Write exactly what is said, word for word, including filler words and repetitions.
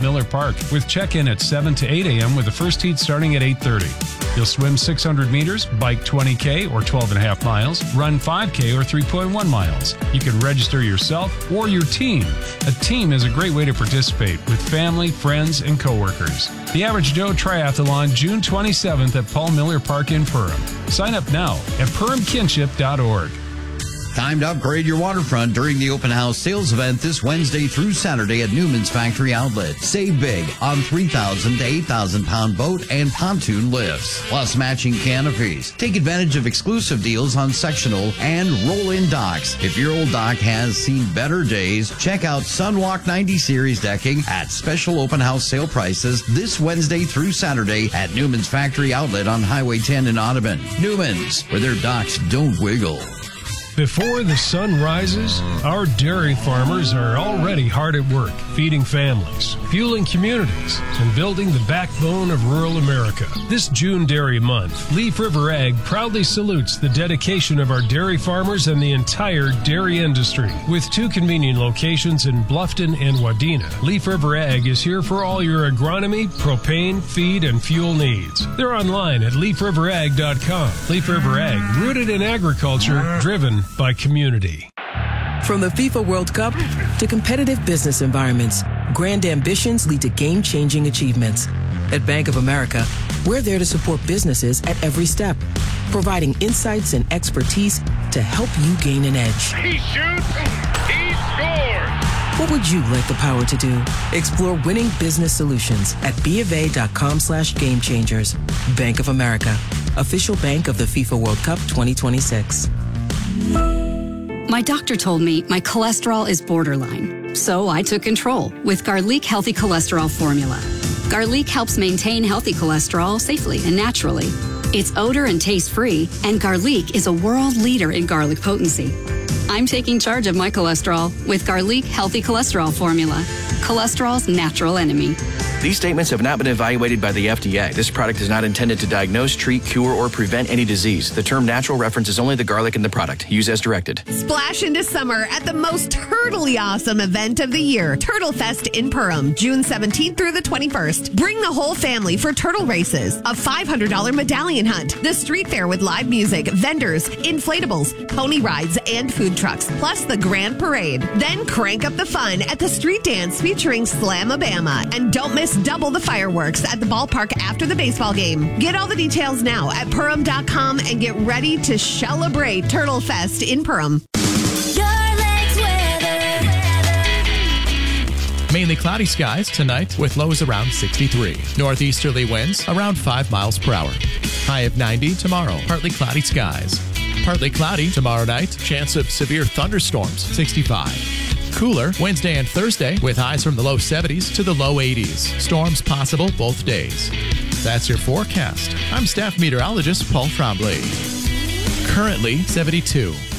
Miller Park with check-in at seven to eight a.m. with the first heat starting at eight thirty. You'll swim six hundred meters, bike twenty K or twelve and a half miles, run five K or three point one miles. You can register yourself or your team. A team is a great way to participate with family, friends, and coworkers. The Average Joe Triathlon, June twenty-seventh at Paul Miller Park in Perham. Sign up now at perham kinship dot org. Time to upgrade your waterfront during the open house sales event this Wednesday through Saturday at Newman's Factory Outlet. Save big on three thousand to eight thousand pound boat and pontoon lifts, plus matching canopies. Take advantage of exclusive deals on sectional and roll-in docks. If your old dock has seen better days, check out Sunwalk ninety Series decking at special open house sale prices this Wednesday through Saturday at Newman's Factory Outlet on Highway ten in Audubon. Newman's, where their docks don't wiggle. Before the sun rises, our dairy farmers are already hard at work, feeding families, fueling communities, and building the backbone of rural America. This June Dairy Month, Leaf River Ag proudly salutes the dedication of our dairy farmers and the entire dairy industry. With two convenient locations in Bluffton and Wadena, Leaf River Ag is here for all your agronomy, propane, feed, and fuel needs. They're online at leaf river ag dot com. Leaf River Ag, rooted in agriculture, driven by community. From the FIFA World Cup to competitive business environments, grand ambitions lead to game-changing achievements. At Bank of America, we're there to support businesses at every step, providing insights and expertise to help you gain an edge. He shoots, he scores! What would you like the power to do? Explore winning business solutions at BofA.com slash game changers. Bank of America, official bank of the FIFA World Cup twenty twenty-six. My doctor told me my cholesterol is borderline, so I took control with Garlic Healthy Cholesterol Formula. Garlic helps maintain healthy cholesterol safely and naturally. It's odor and taste-free, and Garlic is a world leader in garlic potency. I'm taking charge of my cholesterol with Garlic Healthy Cholesterol Formula, cholesterol's natural enemy. These statements have not been evaluated by the F D A. This product is not intended to diagnose, treat, cure, or prevent any disease. The term natural references only the garlic in the product. Use as directed. Splash into summer at the most turtly awesome event of the year, Turtle Fest in Perham, June seventeenth through the twenty-first. Bring the whole family for turtle races, a five hundred dollars medallion hunt, the street fair with live music, vendors, inflatables, pony rides, and food trucks, plus the grand parade. Then crank up the fun at the street dance featuring Slamabama. And don't miss double the fireworks at the ballpark after the baseball game. Get all the details now at perham dot com and get ready to celebrate Turtle Fest in Perham. Mainly cloudy skies tonight with lows around sixty-three. Northeasterly winds around five miles per hour. High of ninety tomorrow. Partly cloudy skies. Partly cloudy tomorrow night. Chance of severe thunderstorms, sixty-five. Cooler Wednesday and Thursday with highs from the low seventies to the low eighties. Storms possible both days. That's your forecast. I'm staff meteorologist Paul Trombley. Currently seventy-two.